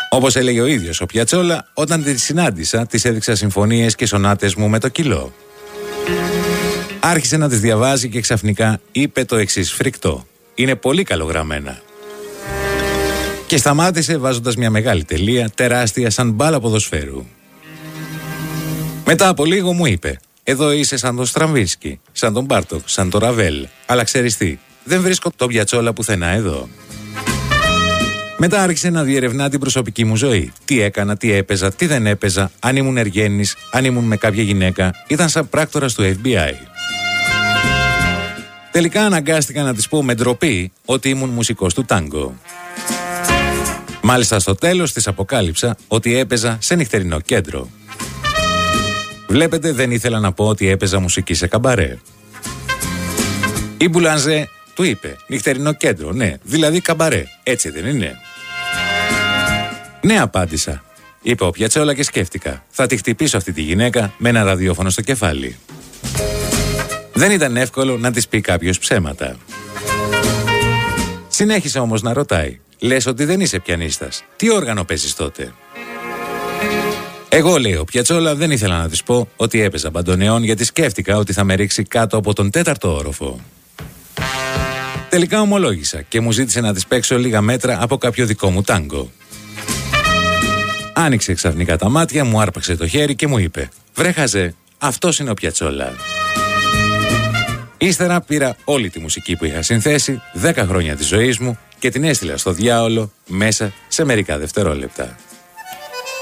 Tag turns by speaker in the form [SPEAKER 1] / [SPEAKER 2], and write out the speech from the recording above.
[SPEAKER 1] Όπως έλεγε ο ίδιος ο Πιατσόλα, όταν τη συνάντησα, της έδειξα συμφωνίες και σονάτες μου με το κιλό. Άρχισε να τις διαβάζει και ξαφνικά είπε το εξής φρικτό: είναι πολύ καλογραμμένα. Και σταμάτησε βάζοντας μια μεγάλη τελεία, τεράστια σαν μπάλα ποδοσφαίρου. Μετά από λίγο μου είπε: εδώ είσαι σαν τον Στραμβίσκι, σαν τον Μπάρτοκ, σαν τον Ραβέλ. Αλλά ξέρεις τι, δεν βρίσκω τον Πιατσόλα πουθενά εδώ. Μετά άρχισε να διερευνά την προσωπική μου ζωή. Τι έκανα, τι έπαιζα, τι δεν έπαιζα, αν ήμουν εργένης, αν ήμουν με κάποια γυναίκα. Ήταν σαν πράκτορας του FBI. Τελικά αναγκάστηκα να της πω με ντροπή ότι ήμουν μουσικός του τάγκο. Μάλιστα στο τέλος της αποκάλυψα ότι έπαιζα σε νυχτερινό κέντρο. Βλέπετε, δεν ήθελα να πω ότι έπαιζα μουσική σε καμπαρέ. Η Μπουλανζέ του είπε: νυχτερινό κέντρο, ναι, δηλαδή καμπαρέ, έτσι δεν είναι? Ναι, απάντησα, είπε ο Πιατσόλα και σκέφτηκα. Θα τη χτυπήσω αυτή τη γυναίκα με ένα ραδιόφωνο στο κεφάλι. Δεν ήταν εύκολο να της πει κάποιος ψέματα. Συνέχισε όμως να ρωτάει: λες ότι δεν είσαι πιανίστας, τι όργανο παίζεις τότε? Εγώ, λέει ο Πιατσόλα, δεν ήθελα να της πω ότι έπαιζα μπαντονεόν, γιατί σκέφτηκα ότι θα με ρίξει κάτω από τον 4ο όροφο. Τελικά ομολόγησα και μου ζήτησε να της παίξω λίγα μέτρα από κάποιο δικό μου τάγκο. Άνοιξε ξαφνικά τα μάτια, μου άρπαξε το χέρι και μου είπε: βρε χαζέ, αυτός είναι ο Πιατσόλα. Ύστερα πήρα όλη τη μουσική που είχα συνθέσει 10 χρόνια της ζωής μου και την έστειλα στο διάολο μέσα σε μερικά δευτερόλεπτα.